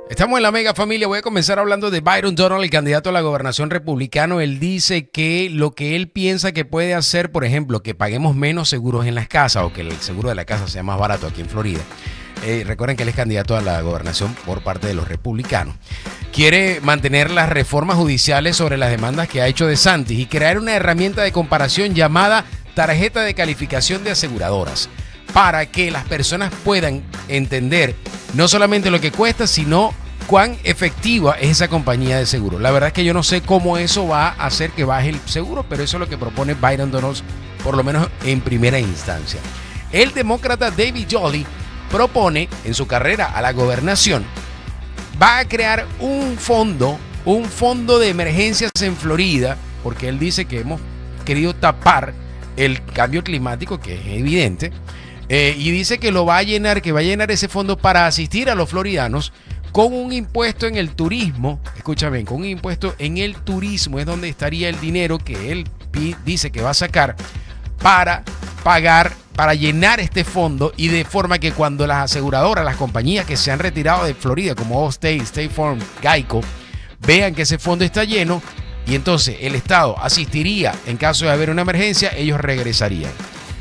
Estamos en la mega familia. Voy a comenzar hablando de Byron Donald, el candidato a la gobernación republicano. Él dice que lo que él piensa que puede hacer, por ejemplo, que paguemos menos seguros en las casas o que el seguro de la casa sea más barato aquí en Florida. Recuerden que él es candidato a la gobernación por parte de los republicanos. Quiere mantener las reformas judiciales sobre las demandas que ha hecho DeSantis y crear una herramienta de comparación llamada tarjeta de calificación de aseguradoras, para que las personas puedan entender no solamente lo que cuesta, sino cuán efectiva es esa compañía de seguro. La verdad es que yo no sé cómo eso va a hacer que baje el seguro, pero eso es lo que propone Byron Donald, por lo menos en primera instancia. El demócrata David Jolly propone en su carrera a la gobernación, va a crear un fondo de emergencias en Florida, porque él dice que hemos querido tapar el cambio climático, que es evidente. Y dice que lo va a llenar, que va a llenar ese fondo para asistir a los floridanos con un impuesto en el turismo. Escúchame, con un impuesto en el turismo es donde estaría el dinero que él dice que va a sacar para pagar, para llenar este fondo, y de forma que cuando las aseguradoras, las compañías que se han retirado de Florida, como Allstate, State Farm, Geico, vean que ese fondo está lleno, y entonces el Estado asistiría en caso de haber una emergencia, ellos regresarían.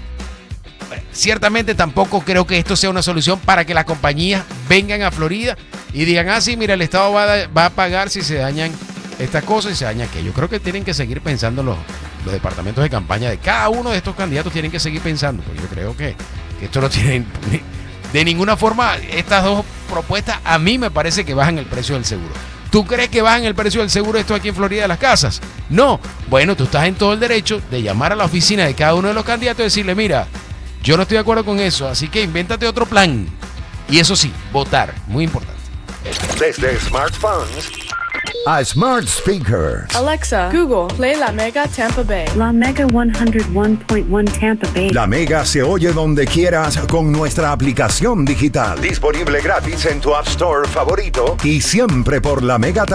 Ciertamente tampoco creo que esto sea una solución para que las compañías vengan a Florida y digan, sí, mira, el Estado va a pagar si se dañan estas cosas y se daña aquello. Creo que tienen que seguir pensando los departamentos de campaña de cada uno de estos candidatos, tienen que seguir pensando, porque yo creo que esto no tiene de ninguna forma. Estas dos propuestas a mí me parece que bajan el precio del seguro. ¿Tú crees que bajan el precio del seguro esto aquí en Florida de las casas? No. Bueno, tú estás en todo el derecho de llamar a la oficina de cada uno de los candidatos y decirle, mira, yo no estoy de acuerdo con eso, así que invéntate otro plan. Y eso sí, votar, muy importante. Desde smartphones a smart speakers. Alexa, Google, play La Mega Tampa Bay. La Mega 101.1 Tampa Bay. La Mega se oye donde quieras con nuestra aplicación digital. disponible gratis en tu App Store favorito Y siempre por La Mega